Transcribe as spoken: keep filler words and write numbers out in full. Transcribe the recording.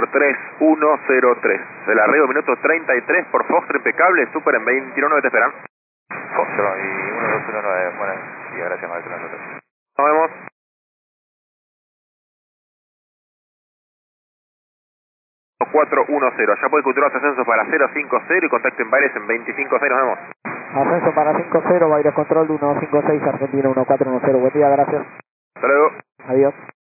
tres uno cero tres. El arreglo minuto treinta y tres por Foxtrot impecable, super en veintiuno nueve te esperan. Foxtrot y uno dos uno nueve, bueno, sí, gracias maestro. Nos vemos. cuatro uno cero, ya puede culturar ascensos para cero cinco cero y contacten Baires en veinticinco cero, nos vemos. Ascenso para cinco cero, Baires Control uno cinco seis, Argentina uno cuatro uno cero, buen día, gracias. Hasta luego. Adiós.